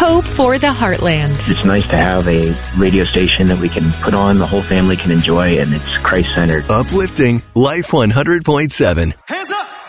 Hope for the Heartland. It's nice to have a radio station that we can put on, the whole family can enjoy, and it's Christ-centered. Uplifting Life 100.7. Hey!